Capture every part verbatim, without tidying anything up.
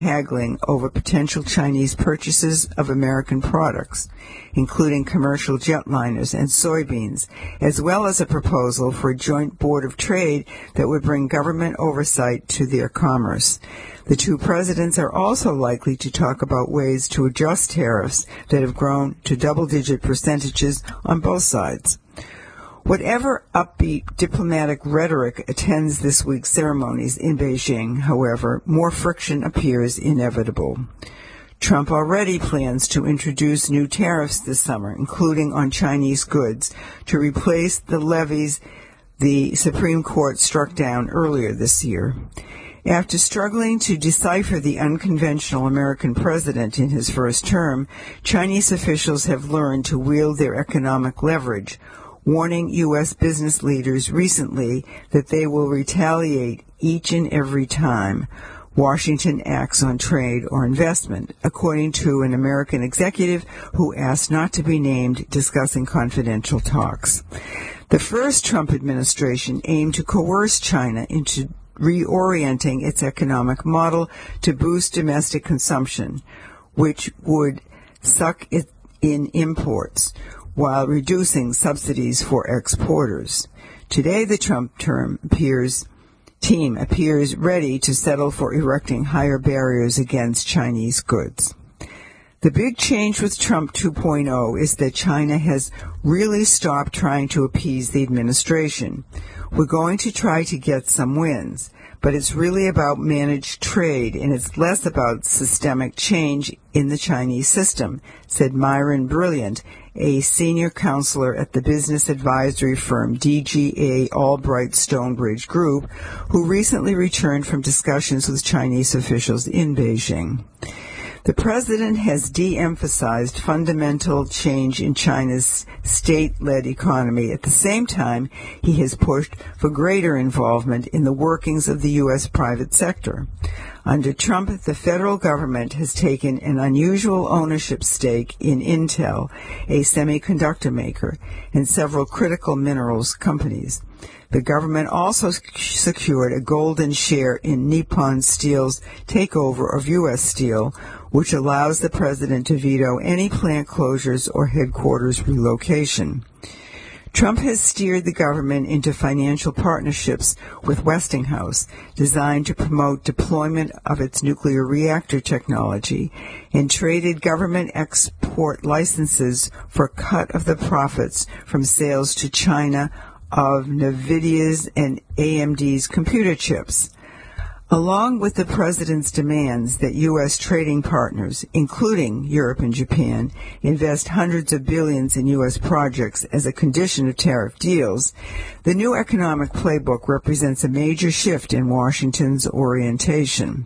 haggling over potential Chinese purchases of American products, including commercial jetliners and soybeans, as well as a proposal for a joint board of trade that would bring government oversight to their commerce. The two presidents are also likely to talk about ways to adjust tariffs that have grown to double-digit percentages on both sides. Whatever upbeat diplomatic rhetoric attends this week's ceremonies in Beijing, however, more friction appears inevitable. Trump already plans to introduce new tariffs this summer, including on Chinese goods, to replace the levies the Supreme Court struck down earlier this year. After struggling to decipher the unconventional American president in his first term, Chinese officials have learned to wield their economic leverage, warning U S business leaders recently that they will retaliate each and every time Washington acts on trade or investment, according to an American executive who asked not to be named discussing confidential talks. The first Trump administration aimed to coerce China into reorienting its economic model to boost domestic consumption, which would suck it in imports, while reducing subsidies for exporters. Today, the Trump term appears, team appears ready to settle for erecting higher barriers against Chinese goods. The big change with Trump two point oh is that China has really stopped trying to appease the administration. We're going to try to get some wins, but it's really about managed trade, and it's less about systemic change in the Chinese system, said Myron Brilliant, a senior counselor at the business advisory firm D G A Albright Stonebridge Group, who recently returned from discussions with Chinese officials in Beijing. The president has de-emphasized fundamental change in China's state-led economy. At the same time, he has pushed for greater involvement in the workings of the U S private sector. Under Trump, the federal government has taken an unusual ownership stake in Intel, a semiconductor maker, and several critical minerals companies. The government also secured a golden share in Nippon Steel's takeover of U S Steel, which allows the president to veto any plant closures or headquarters relocation. Trump has steered the government into financial partnerships with Westinghouse, designed to promote deployment of its nuclear reactor technology, and traded government export licenses for a cut of the profits from sales to China of NVIDIA's and A M D's computer chips. Along with the president's demands that U S trading partners, including Europe and Japan, invest hundreds of billions in U S projects as a condition of tariff deals, the new economic playbook represents a major shift in Washington's orientation.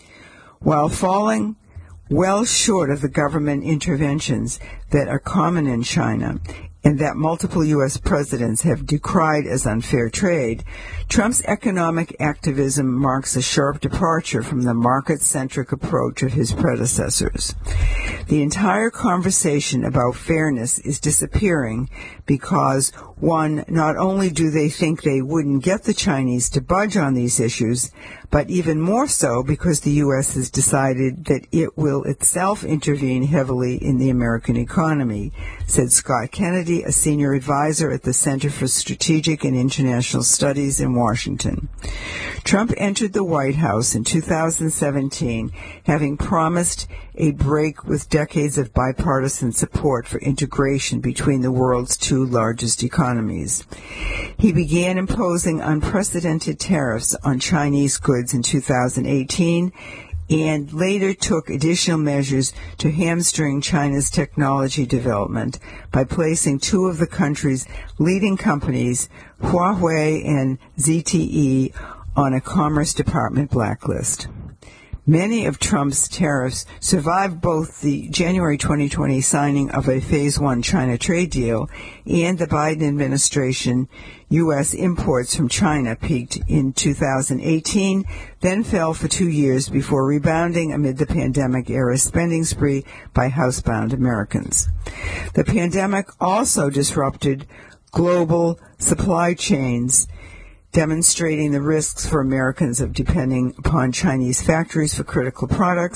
While falling well short of the government interventions that are common in China, and that multiple U S presidents have decried as unfair trade, Trump's economic activism marks a sharp departure from the market-centric approach of his predecessors. The entire conversation about fairness is disappearing because, one, not only do they think they wouldn't get the Chinese to budge on these issues, but even more so because the U S has decided that it will itself intervene heavily in the American economy, said Scott Kennedy, a senior advisor at the Center for Strategic and International Studies in Washington. Trump entered the White House in two thousand seventeen, having promised a break with decades of bipartisan support for integration between the world's two largest economies. He began imposing unprecedented tariffs on Chinese goods in two thousand eighteen and later took additional measures to hamstring China's technology development by placing two of the country's leading companies, Huawei and Z T E, on a Commerce Department blacklist. Many of Trump's tariffs survived both the January twenty twenty signing of a Phase One China trade deal and the Biden administration. U S imports from China peaked in two thousand eighteen, then fell for two years before rebounding amid the pandemic-era spending spree by housebound Americans. The pandemic also disrupted global supply chains, demonstrating the risks for Americans of depending upon Chinese factories for critical products,